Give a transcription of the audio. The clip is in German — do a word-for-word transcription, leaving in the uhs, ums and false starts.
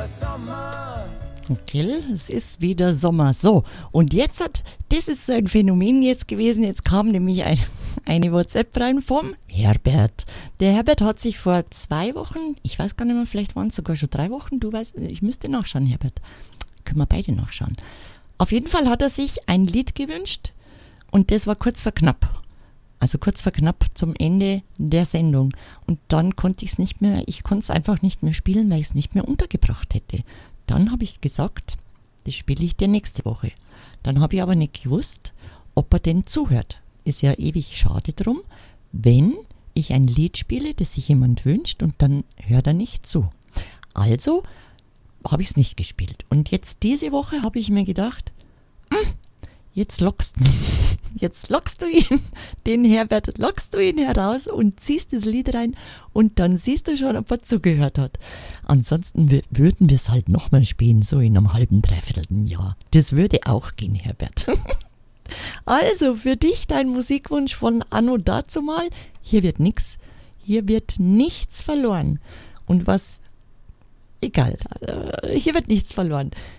Okay, es ist wieder Sommer. So, und jetzt hat, das ist so ein Phänomen jetzt gewesen, jetzt kam nämlich ein, eine WhatsApp rein vom Herbert. Der Herbert hat sich vor zwei Wochen, ich weiß gar nicht mehr, vielleicht waren es sogar schon drei Wochen, du weißt, ich müsste nachschauen, Herbert. Können wir beide nachschauen. Auf jeden Fall hat er sich ein Lied gewünscht und das war kurz vor knapp. Also kurz vor knapp zum Ende der Sendung. Und dann konnte ich es nicht mehr, ich konnte es einfach nicht mehr spielen, weil ich es nicht mehr untergebracht hätte. Dann habe ich gesagt, das spiele ich dir nächste Woche. Dann habe ich aber nicht gewusst, ob er denn zuhört. Ist ja ewig schade drum, wenn ich ein Lied spiele, das sich jemand wünscht und dann hört er nicht zu. Also habe ich es nicht gespielt. Und jetzt diese Woche habe ich mir gedacht, jetzt lockst du Jetzt lockst du ihn, den Herbert, lockst du ihn heraus und ziehst das Lied rein und dann siehst du schon, ob er zugehört hat. Ansonsten w- würden wir es halt nochmal spielen, so in einem halben, dreiviertelten Jahr. Das würde auch gehen, Herbert. Also, für dich dein Musikwunsch von Anno dazumal. Hier wird nichts, hier wird nichts verloren. Und was, egal, hier wird nichts verloren.